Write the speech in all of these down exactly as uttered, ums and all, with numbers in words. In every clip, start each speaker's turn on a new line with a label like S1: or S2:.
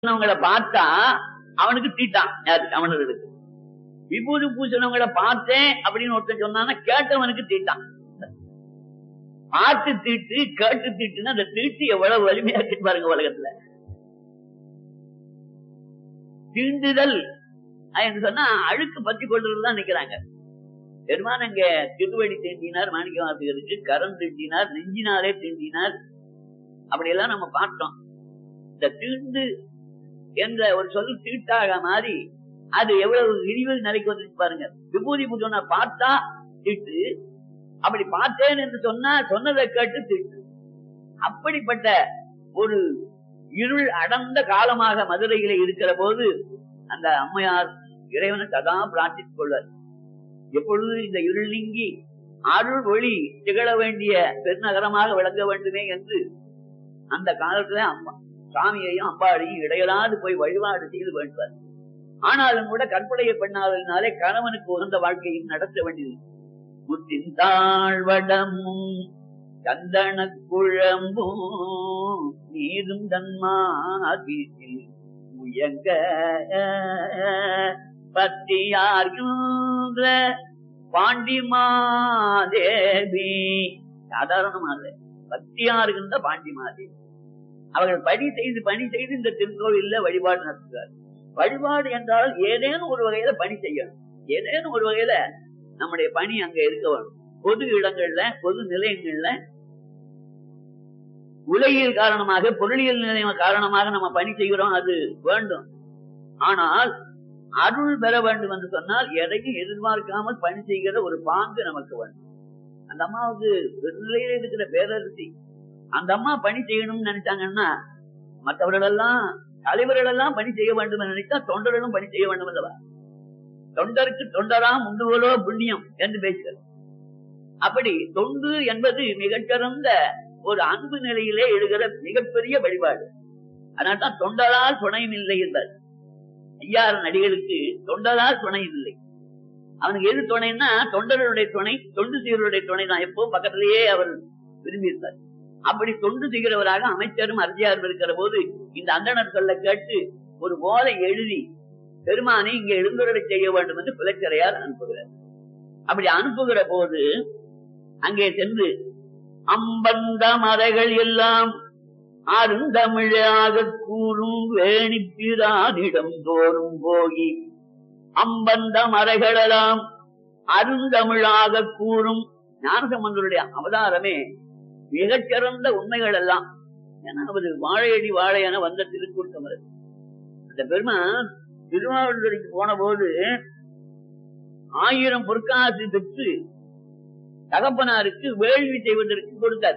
S1: அவங்கள பார்த்தா அவனுக்கு தீட்டான். யாரு? அவனுக்கு விபூதி பூசணவங்களை பார்த்தேன் அப்படின்னு ஒருத்தன் சொன்னான்னா கேட்டவனுக்கு தீட்டான். பார்த்து தீட்டு கேட்டு தீட்டுன்னா அந்த தீட்டு எவ்வளவு வலிமையா இருக்கு பாருங்க உலகத்துல. தீண்டுதல் என்று சொன்னா அழுக்கு பத்தி கொள்றதுதான் நிக்கிறாங்க. பெருமான் அங்க திருவடி தீண்டினார், மாணிக்க வாசகருக்கு கரம் தீண்டினார், நெஞ்சினாலே தீண்டினார், அப்படி எல்லாம் நம்ம பார்த்தோம். இந்த தீண்டு என்ற ஒரு சொல் தீட்டாக மாறி அது எவ்வளவு விரிவில் நிலைக்கு வந்துச்சு பாருங்க. விபூதி பூஜை பார்த்தா தீட்டு, அப்படி பார்த்தேன் என்று சொன்னா சொன்னதை கேட்டு தீட்டு. அப்படிப்பட்ட ஒரு இருள் அடர்ந்த காலமாக மதுரையில இருக்கிற போது அந்த அம்மையார் இறைவனை சதா பிரார்த்தித்துக் கொள்வார். எப்பொழுது இந்த இருள் நீங்கி அருள் ஒளி திகழ வேண்டிய பெருநகரமாக விளங்க வேண்டுமே என்று அந்த காலத்துல அம்மா சாமியையும் அம்பாளையும் இடையலாது போய் வழிபாடு செய்து வேண்டுவார். ஆனாலும் கூட கற்புடைய பெண்ணாதலினாலே கணவனுக்கு உகந்த வாழ்க்கையும் நடத்த வேண்டியது. முத்தின் தாழ்வடமும் சந்தன குழம்பும் நீரும் தன்மாதில் முயங்க பத்தியார்கின்ற பாண்டிமாதேவி. சாதாரணமாக பத்தியார்கின்ற பாண்டிமாதேவி அவர்கள் பணி செய்து பணி செய்து இந்த திருக்கோவில்ல வழிபாடு நடத்துகிறார். வழிபாடு என்றால் ஏதேனும் ஒரு வகையில பணி செய்யணும். ஏதேனும் ஒரு வகையில நம்முடைய பணி அங்க இருக்க வேண்டும். பொது இடங்கள்ல பொது நிலையங்கள்ல உலகியல் காரணமாக பொருளியல் நிலையம் காரணமாக நம்ம பணி செய்கிறோம், அது வேண்டும். ஆனால் அருள் பெற வேண்டும் என்று சொன்னால் எதையும் எதிர்பார்க்காமல் பணி செய்கிற ஒரு பாங்கு நமக்கு வேண்டும். அந்த அம்மாவுக்கு நிலையில இருக்கிற பேரரசி அந்த அம்மா பணி செய்யணும்னு நினைச்சாங்கன்னா மற்றவர்கள் எல்லாம் தலைவர்கள் எல்லாம் பணி செய்ய வேண்டும் என்று நினைத்தா தொண்டர்களும் பணி செய்ய வேண்டும் அல்லவா? தொண்டருக்கு தொண்டராம் உண்டுவலோ புண்ணியம் என்று பேசுகிறது. அப்படி தொண்டு என்பது மிகச்சிறந்த ஒரு அன்பு நிலையிலே எழுகிற மிகப்பெரிய வழிபாடு. அதனால்தான் தொண்டரால் துணையும் இல்லை என்றார் ஐயாறு நடிகளுக்கு. தொண்டரால் துணை இல்லை. அவனுக்கு எது துணைன்னா தொண்டர்களுடைய துணை, தொண்டு செய்வர்களுடைய துணை தான் எப்பவும் பக்கத்திலேயே அவர் விரும்பியிருந்தார். அப்படி தொண்டு செய்கிறவராக அமைச்சரும் அரசியாரும் இருக்கிற போது இந்த அந்தணர் சொல்ல கேட்டு ஒரு ஓலை எழுதி பெருமானை இங்கே எழுந்துரை செய்ய வேண்டும் என்று பிள்ளைச்சரையார் அனுப்புகிறார். அப்படி அனுப்புகிற போது அங்கே சென்று அம்பந்த மறைகள் எல்லாம் அருந்தமிழாக கூறும் வேணிப்பிரானிடம் தோறும் போகி அம்பந்த மறைகளெல்லாம் அருந்தமிழாக கூறும். ஞானசம்பந்தருடைய அவதாரமே மிகச்சிறந்த உண்மைகள் எல்லாம். ஏன்னா அவர் வாழையடி வாழையான வந்த திருக்கூட்டமர். அந்த பெருமான் திருவாவூருக்கு போன போது ஆயிரம் பொற்காசு பெற்று தகப்பனாருக்கு வேள்வி செய்வதற்கு கொடுத்தார்.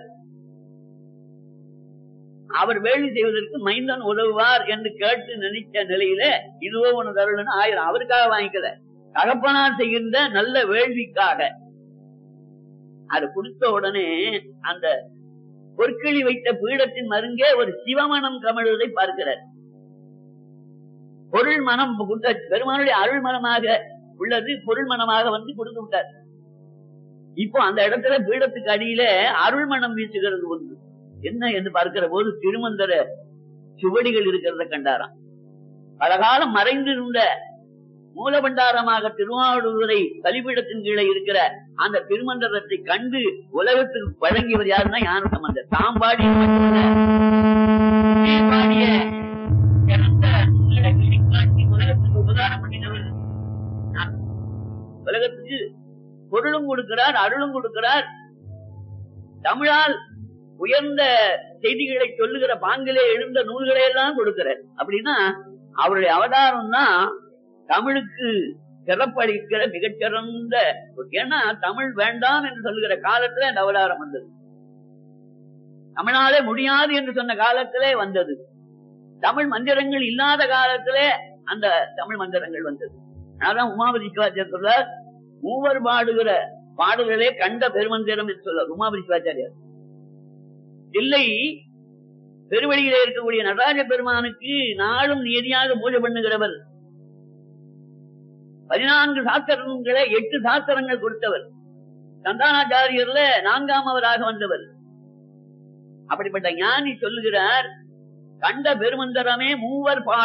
S1: அவர் வேள்வி செய்வதற்கு மைந்தன் உதவுவார் என்று கேட்டு நினைச்ச நிலையில இதுவோ ஒண்ணு தருள்னு ஆயிரம் அவருக்காக வாங்கிக்கல, தகப்பனார் செய்கின்ற நல்ல வேள்விக்காக. அது கொடுத்த உடனே அந்த பொற்களி வைத்த பீடத்தின் மருங்கே ஒரு சிவமனம் கமழுவதை பார்க்கிறார். பொருள் மனம் பெருமானுடைய அருள் மனமாக உள்ளது பொருள் மனமாக வந்து கொடுத்து விட்டார். இப்போ அந்த இடத்துல பீடத்துக்கு அடியில அருள் மனம் வீசுகிறது ஒன்று. என்ன என்று பார்க்கிற போது திருமந்திர சுவடிகள் இருக்கிறத கண்டாராம். பல காலம் மறைந்திருந்த மூலபண்டாரமாக திருவாவூரை கலிபீடத்தின் கீழே இருக்கிற அந்த திருமந்திரத்தை கண்டு உலகத்துக்கு வழங்கியவர் யாருன்னா ஞானசம்பந்தர். தாம் பாடிய உலகத்துக்கு உபதாரம் பண்ணினவர். உலகத்துக்கு பொருளும் கொடுக்கிறார், அருளும் கொடுக்கிறார். தமிழால் உயர்ந்த செய்திகளை சொல்லுகிற பாங்கிலே எழுந்த நூல்களை எல்லாம் கொடுக்கிறார். அப்படின்னா அவருடைய அவதாரம் தான் தமிழுக்கு சிறப்பளிக்கிற மிகச்சிறந்த. ஏன்னா தமிழ் வேண்டாம் என்று சொல்லுகிற காலத்துல அந்த அவதாரம் வந்தது. தமிழாலே முடியாது என்று சொன்ன காலத்திலே வந்தது. தமிழ் மந்திரங்கள் இல்லாத காலத்திலே அந்த தமிழ் மந்திரங்கள் வந்தது. அதான் உமாபதி சிவாச்சாரியர் சொல்றார், மூவர் பாடுகிற பாடுகளே கண்ட பெருமந்திரம் என்று சொல்றார் உமாபதி சிவாச்சாரியார். இல்லை பெருவழியிலே இருக்கக்கூடிய நடராஜ பெருமானுக்கு நாளும் நியதியாக பூஜை பண்ணுகிறவர். பதினான்கு சாஸ்திரங்களை எட்டு சாஸ்திரங்கள் கொடுத்தவர். சந்தானாச்சாரியர்ல நான்காமவராக வந்தவர். அப்படிப்பட்ட ஞானி சொல்லுகிறார், கண்ட பெருமந்தரமே மூவர்